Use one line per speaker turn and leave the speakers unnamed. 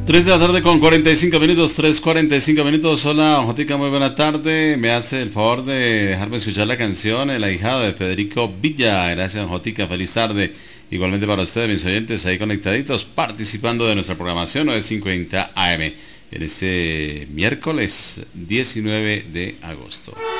3 de la tarde con 45 minutos, 3:45 minutos. Hola, Jotica, muy buena tarde. Me hace el favor de dejarme escuchar la canción El ahijado de Federico Villa. Gracias, Jotica, feliz tarde. Igualmente para ustedes, mis oyentes, ahí conectaditos, participando de nuestra programación 950 AM en este miércoles 19 de agosto.